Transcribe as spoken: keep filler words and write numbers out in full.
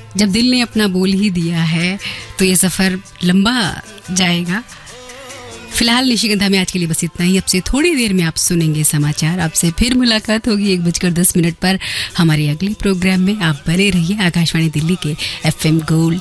जब दिल ने अपना बोल ही दिया है तो ये सफ़र लंबा जाएगा। फिलहाल निशिगंधा में आज के लिए बस इतना ही। अब से थोड़ी देर में आप सुनेंगे समाचार। आपसे फिर मुलाकात होगी एक बजकर दस मिनट पर हमारे अगले प्रोग्राम में। आप बने रहिए आकाशवाणी दिल्ली के एफ एम गोल्ड